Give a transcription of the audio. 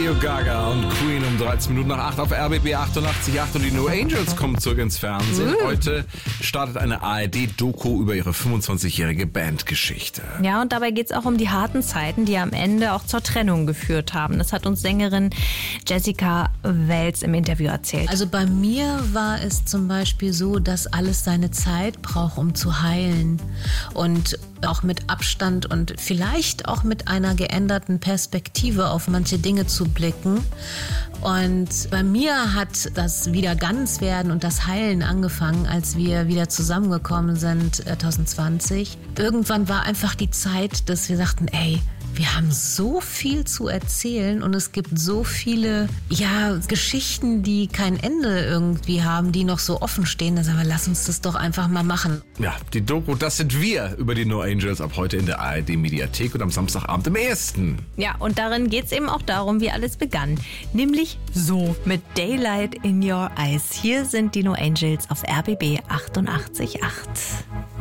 Radio Gaga und Queen um 13 Minuten nach 8 auf RBB 88.8 und die No Angels kommen zurück ins Fernsehen. Heute startet eine ARD-Doku über ihre 25-jährige Bandgeschichte. Ja, und dabei geht es auch um die harten Zeiten, die am Ende auch zur Trennung geführt haben. Das hat uns Sängerin Jessica Welz im Interview erzählt. Also bei mir war es zum Beispiel so, dass alles seine Zeit braucht, um zu heilen. Und auch mit Abstand und vielleicht auch mit einer geänderten Perspektive auf manche Dinge zu blicken. Und bei mir hat das Wiederganswerden und das Heilen angefangen, als wir wieder zusammengekommen sind 2020. Irgendwann war einfach die Zeit, dass wir sagten, ey, wir haben so viel zu erzählen und es gibt so viele Geschichten, die kein Ende irgendwie haben, die noch so offen stehen. Da sagen wir, lass uns das doch einfach mal machen. Ja, die Doku, das sind wir über die No Angels ab heute in der ARD-Mediathek und am Samstagabend im 1. Ja, und darin geht es eben auch darum, wie alles begann. Nämlich so, mit Daylight in Your Eyes. Hier sind die No Angels auf RBB 88.8.